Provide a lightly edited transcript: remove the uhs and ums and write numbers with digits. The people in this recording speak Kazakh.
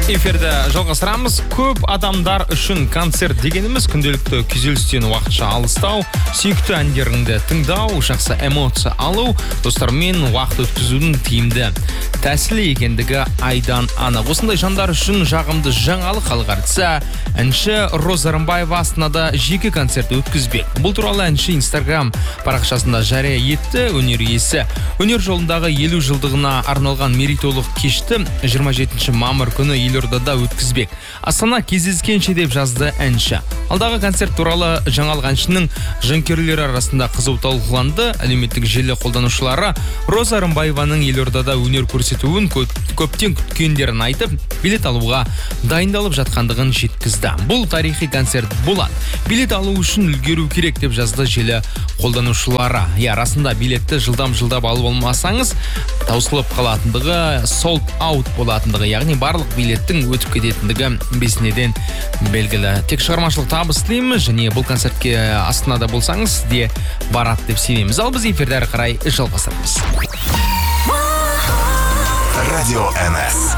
Эфирді жалғастырамыз. Көп адамдар үшін концерт дегеніміз күнделікті күйзелістен уақытша алыстау, сүйікті әндеріңді тыңдау, жақсы эмоция алу, достармен уақыт өткізудің тиімді тәсілі екендігі айдан анық. Осындай жандар үшін жағымды жаңалық халық артисі әнші Роза Рымбаева Астанада жеке концерт өткізбек. Бұл туралы әнші Instagram парақшасында жария етті. Өнер иесі өнер жолындағы 50 жылдығына арналған мерейтойлық кешті 27 мамыр күні елордада өткізбек. Астана кездескенше деп жазды әнші. Алдағы концерт туралы жаңалық әншінің жанкүйерлері арасында қызу талқыланды. Әлеуметтік желі қолданушылары Роза Рымбаеваның елордада өнер көрсетуін көптен күткендерін айтып, билет алуға дайындалып жатқандығын жеткізді. Бұл тарихи концерт болады. Билет алу үшін үлгеру керек деп жазды желі қолданушылары. Расында билетті жылдам-жылдап алып алмасаңыз, таусылып қалатындығы, sold out болатындығы, яғни барлық билеттің өтіп кететіндігі бесінеден белгілі. Тек шығармашылық табыс тілейміз, және бұл концертке Астанада болсаңыз сізде барады деп сенеміз. Ал біз эфирді әрі қарай жалғастырамыз. Радио NS.